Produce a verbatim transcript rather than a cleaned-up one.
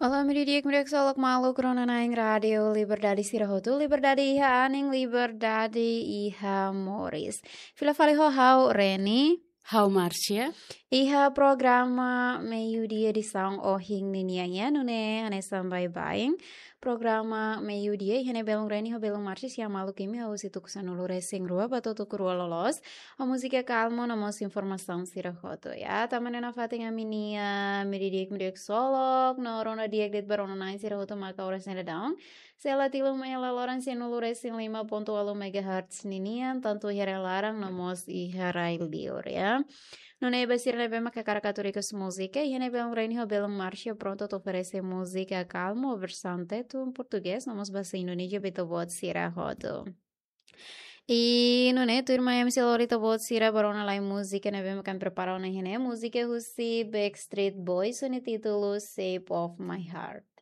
Olá, meridiek meriek solok malu corona naing radio Liberdade sirahotu Liberdade iha aning Liberdade iha Morris. Fila fali ho hau Reni. Hau Marcia. Iha programa meio dia di saung ohing ninianya nune ane sambai baing. Programa meio dia ihane belong Reni ho belong Marcis yang malu kimi hau situ kusanulu resing rua batu tuku rua lolos. O musika kalmo namos informação sirahotu ya. Tamanena fatinga minia meridiek meriek solok no rona diek dit barono nain sirahotu maka ores neda daung. Sela tilu mela loran sinulu resing lima koma dua megahertz ninian tantu ihare larang nomos iharai liur ya. Non è basire ne bema che caricaturicus musica e ne bem reino belong marcia pronto to oferece música calmo versante tu em português nomos basa Indonesia beto bot sira hodo. E non è tu irmã M C Lorita bot sira barona lá música ne bem kan preparar na hene música husi Backstreet Boys ne título Shape of My Heart.